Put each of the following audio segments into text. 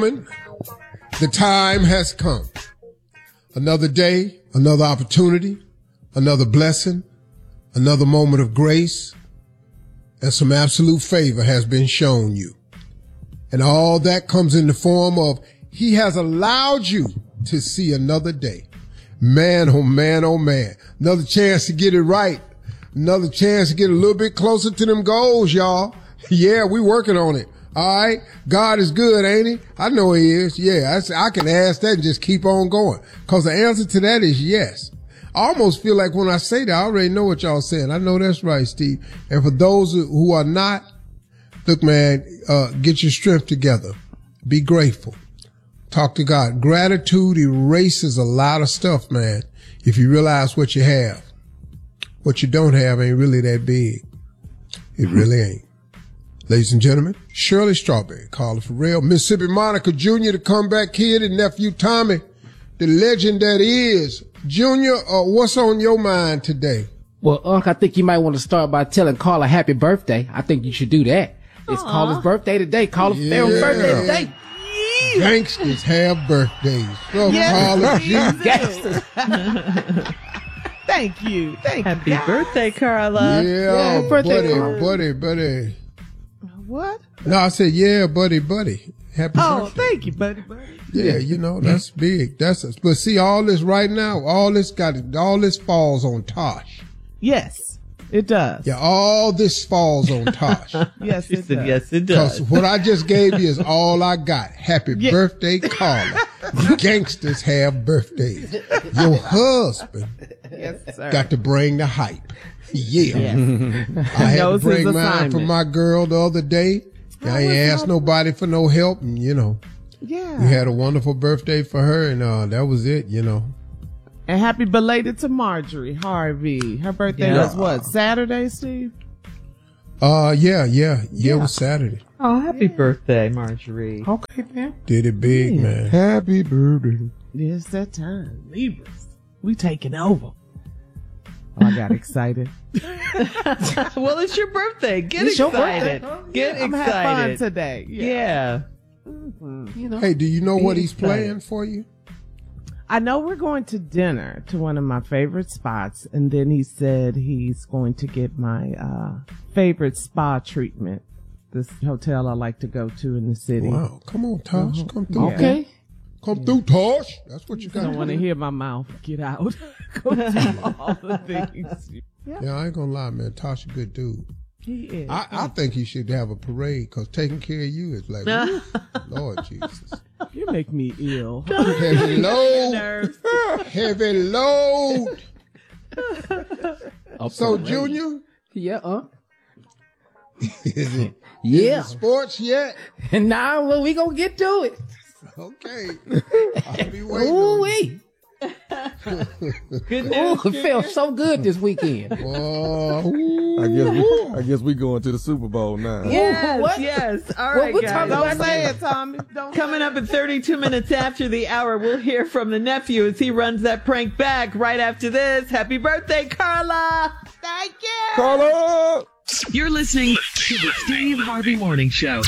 The time has come. Another day, another opportunity, another blessing, another moment of grace, and some absolute favor has been shown you. And all that comes in the form of He has allowed you to see another day. Man, oh man, oh man. Another chance to get it right. Another chance to get a little bit closer to them goals, y'all. Yeah, we working on it. All right. God is good, ain't he? I know he is. Yeah, I can ask that and just keep on going. Cause the answer to that is yes. I almost feel like when I say that, I already know what y'all saying. I know that's right, Steve. And for those who are not, look, man, get your strength together. Be grateful. Talk to God. Gratitude erases a lot of stuff, man. If you realize what you have. What you don't have ain't really that big. It really ain't. Ladies and gentlemen, Shirley Strawberry, Carla Farrell, Mississippi Monica Jr., the comeback kid, and nephew Tommy, the legend that is. Junior, what's on your mind today? Well, Unc, I think you might want to start by telling Carla happy birthday. I think you should do that. It's Carla's birthday today. Carla Farrell's birthday today. Gangsters have birthdays. So Carla G. Gangsters. Thank you. Happy birthday, Carla. Yeah, birthday, buddy. What? No, I said, yeah, buddy. Happy birthday. Thank you, buddy. Yeah, you know, that's big. But see, all this right now, all this falls on Tosh. Yes, it does. Yeah, all this falls on Tosh. Yes, it does. Yes, it does. Because what I just gave you is all I got. Happy birthday, Carla. Gangsters have birthdays. Your husband got to bring the hype. Yeah. I had to bring mine for my girl the other day. I ain't asked nobody for no help. And, you know, we had a wonderful birthday for her, and that was it, you know. And happy belated to Marjorie Harvey. Her birthday was what, Saturday, Steve? Yeah, it was Saturday. Oh, happy birthday, Marjorie. Okay, man. Did it big, man. Happy birthday. It's that time. Libras. We taking over. Oh, I got excited. Well, it's your birthday. Get excited. Get excited. I'm having fun today. Yeah. Mm-hmm. You know, hey, do you know what he's playing for you? I know we're going to dinner to one of my favorite spots, and then he said he's going to get my favorite spa treatment. This hotel I like to go to in the city. Wow, come on, Tosh, come through. Okay. Come through, Tosh. That's what you got. I don't want to hear my mouth. Get out. Go do all the things. Yeah, I ain't gonna lie, man. Tosh a good dude. He is. I think he should have a parade because taking care of you is like, woo, Lord Jesus. You make me ill. Heavy load. Heavy load. So, Junior? Yeah, Is it yeah. sports yet? And now, well, we gonna get to it. Okay. I'll be waiting. Ooh-wee. Good Oh, it felt so good this weekend. I guess we going to the Super Bowl now. Yes. All right, we'll guys. Don't say it, Tommy. Coming up at 32 minutes after the hour, we'll hear from the nephew as he runs that prank back right after this. Happy birthday, Carla! Thank you. Carla! You're listening to the Steve Harvey Morning Show.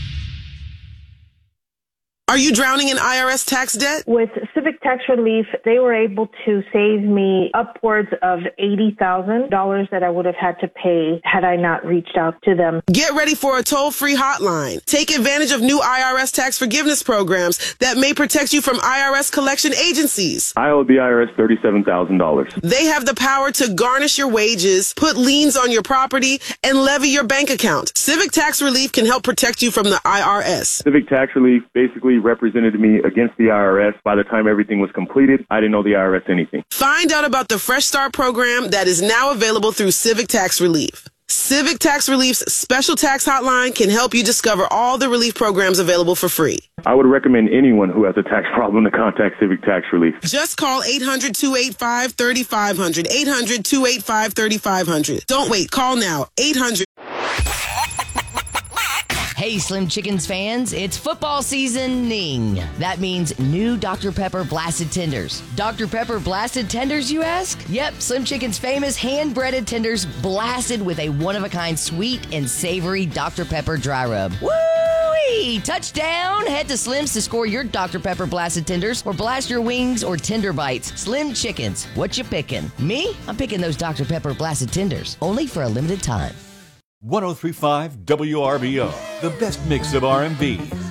Are you drowning in IRS tax debt? With Civic Tax Relief, they were able to save me upwards of $80,000 that I would have had to pay had I not reached out to them. Get ready for a toll-free hotline. Take advantage of new IRS tax forgiveness programs that may protect you from IRS collection agencies. I owe the IRS $37,000. They have the power to garnish your wages, put liens on your property, and levy your bank account. Civic Tax Relief can help protect you from the IRS. Civic Tax Relief basically represented me against the IRS. By the time everything was completed, I didn't owe the IRS anything. Find out about the Fresh Start program that is now available through Civic Tax Relief. Civic Tax Relief's special tax hotline can help you discover all the relief programs available for free. I would recommend anyone who has a tax problem to contact Civic Tax Relief. Just call 800-285-3500. 800-285-3500. Don't wait. Call now. 800. Hey, Slim Chickens fans, it's football seasoning. That means new Dr. Pepper Blasted Tenders. Dr. Pepper Blasted Tenders, you ask? Yep, Slim Chickens' famous hand-breaded tenders blasted with a one-of-a-kind sweet and savory Dr. Pepper dry rub. Woo! Hey, touchdown! Head to Slim's to score your Dr. Pepper Blasted Tenders or blast your wings or Tender Bites. Slim Chickens, what you picking? Me? I'm picking those Dr. Pepper Blasted Tenders, only for a limited time. 103.5 WRBO, the best mix of R&B,